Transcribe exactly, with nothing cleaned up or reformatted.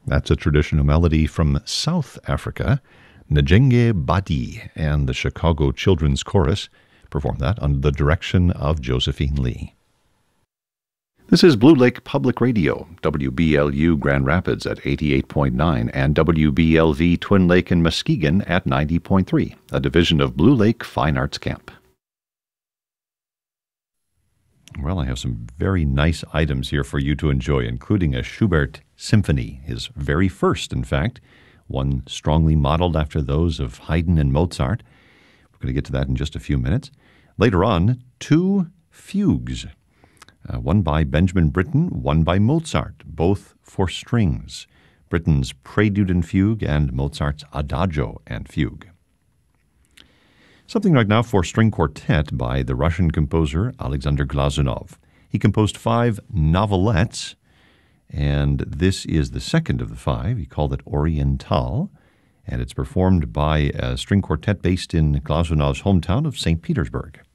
That's a traditional melody from South Africa. Njenge Badi and the Chicago Children's Chorus performed that under the direction of Josephine Lee. This is Blue Lake Public Radio, W B L U Grand Rapids at eighty-eight point nine and W B L V Twin Lake and Muskegon at ninety point three, a division of Blue Lake Fine Arts Camp. Well, I have some very nice items here for you to enjoy, including a Schubert symphony, his very first, in fact, one strongly modeled after those of Haydn and Mozart. We're going to get to that in just a few minutes. Later on, two fugues, uh, one by Benjamin Britten, one by Mozart, both for strings. Britten's Prelude and Fugue and Mozart's Adagio and Fugue. Something right now for string quartet by the Russian composer Alexander Glazunov. He composed five novelettes, and this is the second of the five. He called it Oriental, and it's performed by a string quartet based in Glazunov's hometown of Saint Petersburg.